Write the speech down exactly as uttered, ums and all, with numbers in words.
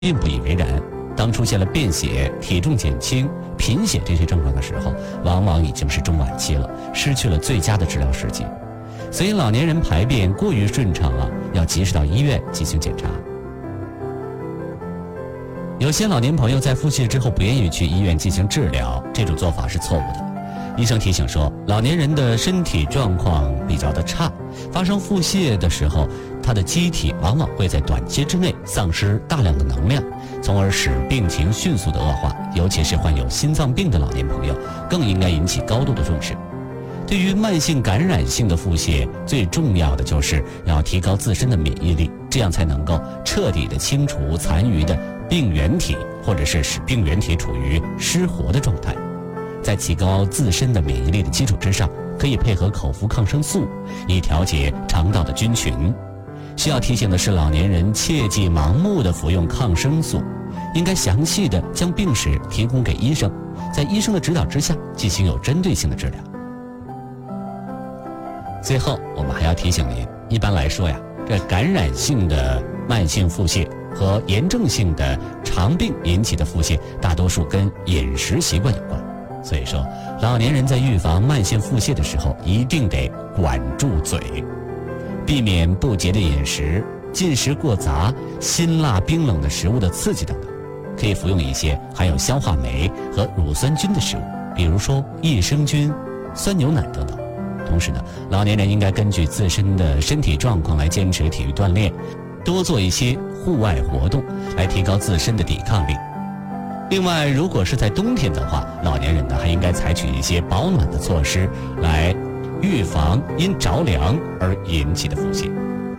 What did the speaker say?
并不以为然。当出现了便血、体重减轻、贫血这些症状的时候，往往已经是中晚期了，失去了最佳的治疗时机。所以老年人排便过于顺畅啊，要及时到医院进行检查。有些老年朋友在腹泻之后不愿意去医院进行治疗，这种做法是错误的。医生提醒说，老年人的身体状况比较的差，发生腹泻的时候，他的机体往往会在短期之内丧失大量的能量，从而使病情迅速的恶化。尤其是患有心脏病的老年朋友，更应该引起高度的重视。对于慢性感染性的腹泻，最重要的就是要提高自身的免疫力，这样才能够彻底的清除残余的病原体，或者是使病原体处于失活的状态。在提高自身的免疫力的基础之上，可以配合口服抗生素，以调节肠道的菌群。需要提醒的是，老年人切忌盲目的服用抗生素，应该详细的将病史提供给医生，在医生的指导之下进行有针对性的治疗。最后，我们还要提醒您，一般来说呀，这感染性的慢性腹泻和炎症性的肠病引起的腹泻，大多数跟饮食习惯有关。所以说，老年人在预防慢性腹泻的时候，一定得管住嘴，避免不洁的饮食、进食过杂、辛辣冰冷的食物的刺激等等。可以服用一些含有消化酶和乳酸菌的食物，比如说益生菌、酸牛奶等等。同时呢，老年人应该根据自身的身体状况来坚持体育锻炼，多做一些户外活动，来提高自身的抵抗力。另外，如果是在冬天的话，老年人呢还应该采取一些保暖的措施，来预防因着凉而引起的腹泻。